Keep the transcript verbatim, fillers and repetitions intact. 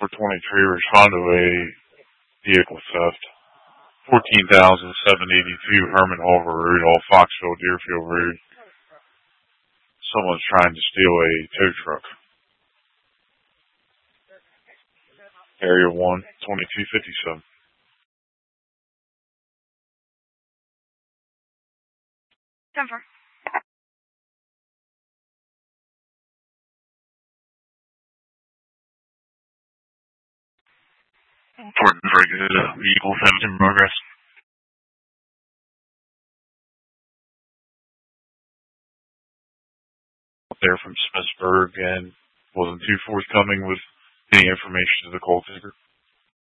four twenty-three, respond to a vehicle theft. fourteen thousand seven hundred eighty-two Herman Harbor Road, off Foxville Deerfield Road. Someone's trying to steal a tow truck. Area one, twenty-two fifty-seven. Denver. Important, very good. Uh, vehicle theft in progress. Up there from Smithsburg and wasn't too forthcoming with any information to the call taker.